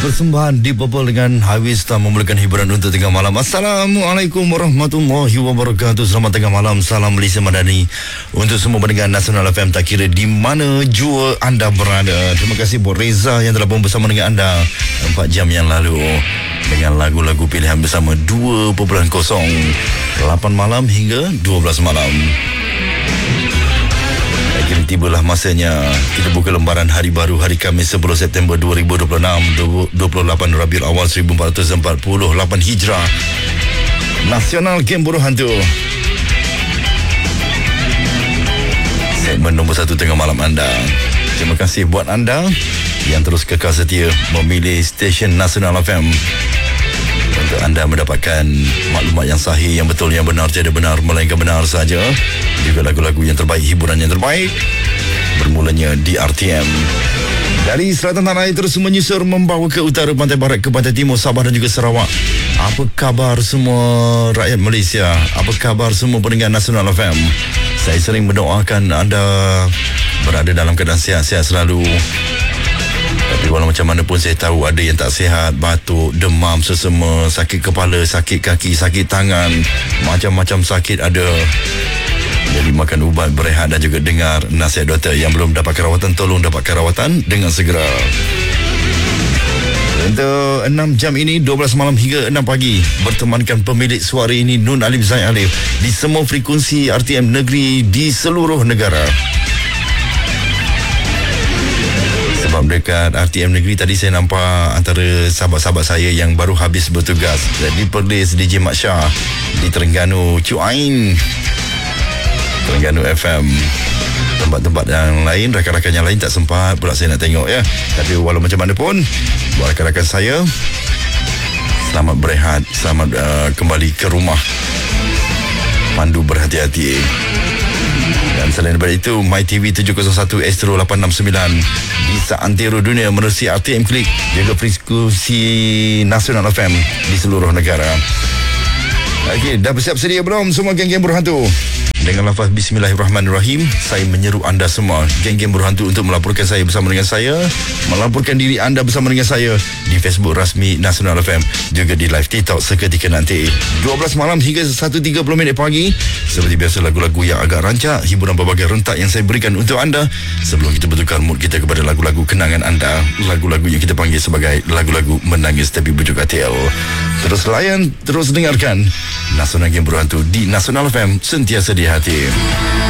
Persembahan di Purple dengan Hafiz telah memulakan hiburan untuk tengah malam. Assalamualaikum warahmatullahi wabarakatuh. Selamat tengah malam. Salam Malaysia Madani untuk semua pendengar Nasional FM, tak kira di mana jua anda berada. Terima kasih buat Reza yang telah pun bersama dengan anda 4 jam yang lalu dengan lagu-lagu pilihan bersama 2.0 8 malam hingga 12 malam. Kini tibalah masanya kita buka lembaran hari baru, hari Khamis 10 September 2026, 28 Rabiul Awal 1448 Hijrah. Nasional Game Buruh Hantu, segmen nombor 1 tengah malam anda. Terima kasih buat anda yang terus kekal setia memilih stesen Nasional FM untuk anda mendapatkan maklumat yang sahih, yang betul, yang benar, tiada benar melainkan benar saja. Juga lagu-lagu yang terbaik, hiburan yang terbaik, bermulanya di RTM. Dari selatan tanah air terus menyusur membawa ke utara, pantai barat, ke pantai timur, Sabah dan juga Sarawak. Apa khabar semua rakyat Malaysia? Apa khabar semua pendengar Nasional FM? Saya sering mendoakan anda berada dalam keadaan sihat-sihat selalu. Tapi walau macam mana pun saya tahu ada yang tak sihat, batuk, demam, sesama, sakit kepala, sakit kaki, sakit tangan, macam-macam sakit ada. Jadi makan ubat, berehat dan juga dengar nasihat doktor. Yang belum dapat rawatan, tolong dapatkan rawatan dengan segera. Untuk 6 jam ini, 12 malam hingga 6 pagi, bertemankan pemilik suara ini, Nun Alif Zaid Alif, di semua frekuensi RTM negeri di seluruh negara. Sebab dekat RTM negeri tadi saya nampak antara sahabat-sahabat saya yang baru habis bertugas di Perlis, DJ Mat Shah, di Terengganu, Cuain, Terengganu FM, tempat-tempat yang lain, rakan-rakan yang lain tak sempat pula saya nak tengok ya. Tapi walau macam mana pun, buat rakan-rakan saya, selamat berehat, selamat kembali ke rumah, pandu berhati-hati. Dan selain daripada itu, MyTV 701 Astro 869 di seantero dunia menerusi RTM Klik, juga frekuensi Nasional FM di seluruh negara. Okey, dah bersiap sedia belum semua geng-geng berhantu? Dengan lafaz Bismillahirrahmanirrahim, saya menyeru anda semua, geng-geng berhantu, untuk melaporkan saya bersama dengan saya, melaporkan diri anda bersama dengan saya di Facebook rasmi Nasional FM, juga di live TikTok seketika nanti 12 malam hingga 1.30 pagi. Seperti biasa, lagu-lagu yang agak rancak, hiburan berbagai rentak yang saya berikan untuk anda sebelum kita bertukar mood kita kepada lagu-lagu kenangan anda, lagu-lagu yang kita panggil sebagai lagu-lagu menangis tapi bujuk hati. Terus layan, terus dengarkan Nasional Game Berhantu di Nasional FM, sentiasa di hati.